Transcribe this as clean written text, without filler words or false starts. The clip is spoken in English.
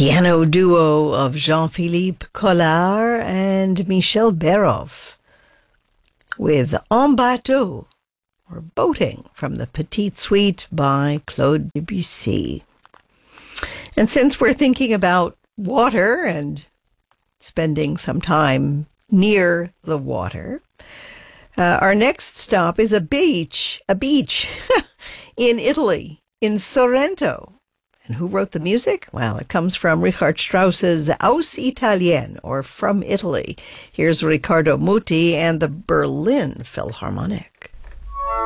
piano duo of Jean-Philippe Collard and Michel Berov with En Bateau, or Boating, from the Petite Suite by Claude Debussy. And since we're thinking about water and spending some time near the water, our next stop is a beach in Italy, in Sorrento. And who wrote the music? Well, it comes from Richard Strauss's Aus Italien, or From Italy. Here's Riccardo Muti and the Berlin Philharmonic.